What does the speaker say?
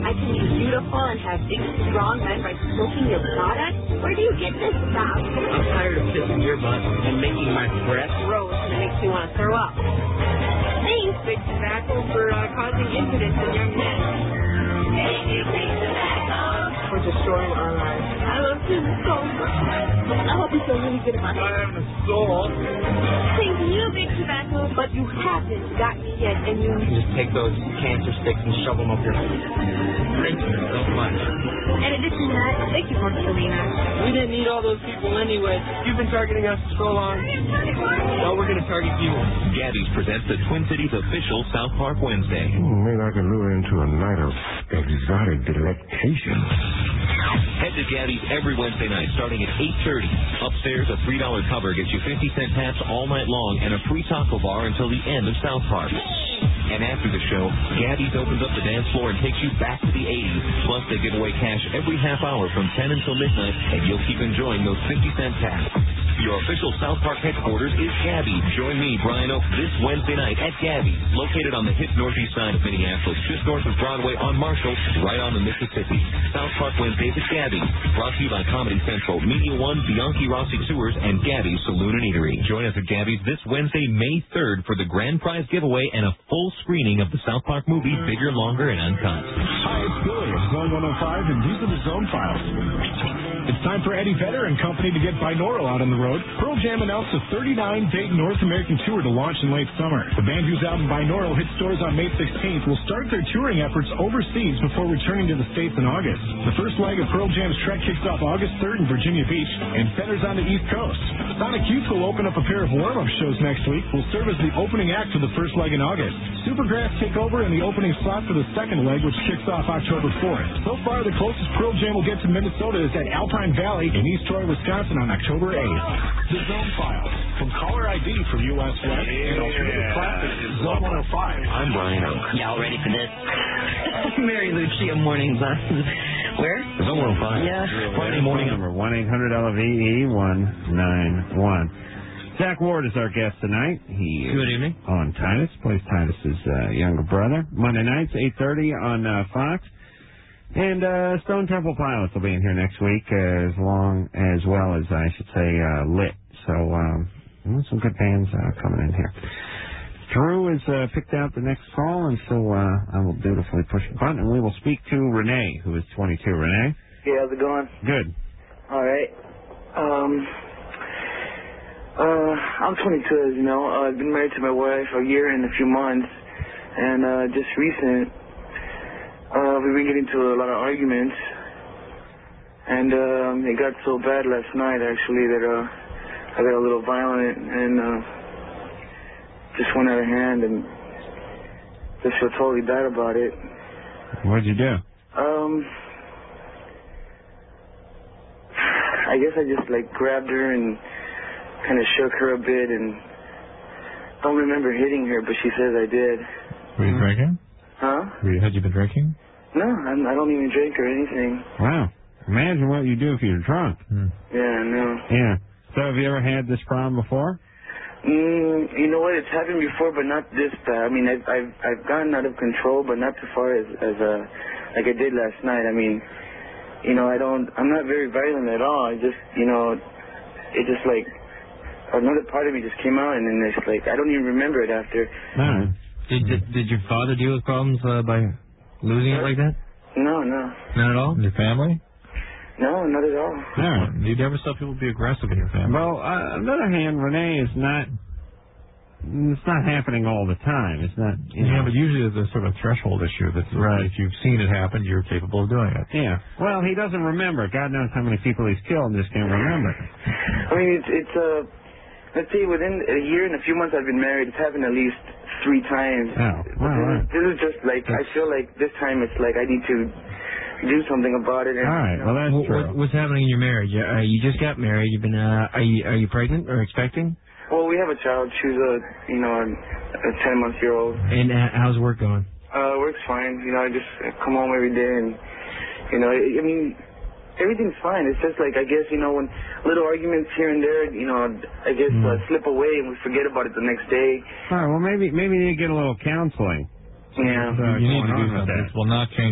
I can be beautiful and have big, strong men by smoking your product? Where do you get this stuff? I'm tired of kissing your butt and making my breath gross, and it makes me want to throw up. Thanks, Big Tobacco, for causing incidents in young men. Thank you, Big Tobacco, for destroying our lives. I love you so much. I hope you feel really good about it. I have a soul. Thank you, Big Tobacco, but you haven't got me yet, and you just take those cancer sticks and shove them up your face. Thank you so much. In addition to that, thank you for Selena. We didn't need all those people anyway. You've been targeting us for so long. Well, we're going to target you. Gabby's presents the Twin Cities official South Park Wednesday. Maybe I can lure into a night of exotic delectation. Head to Gabby's every Wednesday night starting at 8:30. Upstairs, a $3 cover gets you 50-cent taps all night long and a free taco bar until the end of South Park. And after the show, Gabby's opens up the dance floor and takes you back to the 80s. Plus, they give away cash every half hour from 10 until midnight, and you'll keep enjoying those 50-cent taps. Your official South Park headquarters is Gabby. Join me, Brian Oak, this Wednesday night at Gabby, located on the hip northeast side of Minneapolis, just north of Broadway on Marshall, right on the Mississippi. South Park Wednesdays at Gabby. Brought to you by Comedy Central, Media One, Bianchi Rossi Tours, and Gabby's Saloon and Eatery. Join us at Gabby's this Wednesday, May 3rd, for the grand prize giveaway and a full screening of the South Park movie, Bigger, Longer, and Uncut. Hi, it's Billy of Zone 105, and these are the Zone Files. It's time for Eddie Vedder and company to get binaural out on the road. Pearl Jam announced a 39-date North American tour to launch in late summer. The band, whose album Binaural hit stores on May 16th, will start their touring efforts overseas before returning to the States in August. The first leg of Pearl Jam's trek kicks off August 3rd in Virginia Beach, and Vedder's on the East Coast. Sonic Youth will open up a pair of warm-up shows next week, will serve as the opening act for the first leg in August. Supergrass take over in the opening slot for the second leg, which kicks off October 4th. So far, the closest Pearl Jam will get to Minnesota is at Alpine Valley in East Troy, Wisconsin on October 8th. The Zone Files, from Caller ID from U.S. West and Alternative Classic, Zone 105. I'm Brian Oak. Y'all ready for this? Mary Lucia Morning Bus. Where? Zone 105. Yeah. Friday morning number 1-800-LVE-191. Zach Ward is our guest tonight. He Good evening. On Titus, plays Titus's younger brother. Monday nights, 8:30 on Fox. And Stone Temple Pilots will be in here next week, as well as Lit. So some good bands coming in here. Drew has picked out the next call, and so I will dutifully push the button, and we will speak to Renee, who is 22. Renee? Yeah, how's it going? Good. All right. I'm 22, as you know. I've been married to my wife a year and a few months, and just recent, we've been getting into a lot of arguments, and it got so bad last night, actually, that I got a little violent and just went out of hand, and just feel totally bad about it. What'd you do? I guess I just grabbed her and kind of shook her a bit, and don't remember hitting her, but she says I did. Were you drinking? Huh? Had you been drinking? No, I don't even drink or anything. Wow. Imagine what you do if you're drunk. Yeah, I know. Yeah. So have you ever had this problem before? You know what? It's happened before, but not this bad. I mean, I've gotten out of control, but not too far as like I did last night. I mean, I'm not very violent at all. It just another part of me just came out, and then it's I don't even remember it after. No. Did your father deal with problems by losing it like that? No. Not at all? Your family? No, not at all. No. You never saw people be aggressive in your family. Well, on the other hand, Renee it's not happening all the time. It's not. Yeah, but usually there's a sort of threshold issue that if you've seen it happen, you're capable of doing it. Yeah. Well, he doesn't remember. God knows how many people he's killed and just can't remember. I mean, it's let's see, within a year and a few months I've been married, it's happened at least 3 times. Oh, well, this is just I feel like this time it's I need to do something about it. And, all right, well, that's true. What's happening in your marriage? You just got married. You've been, are you pregnant or expecting? Well, we have a child. She's a 10-month-old. And how's work going? Work's fine. I just come home every day and, I mean, everything's fine. It's just I guess, when little arguments here and there, I guess slip away and we forget about it the next day. All right, well, maybe you get a little counseling. Yeah. You need to do something. This will not change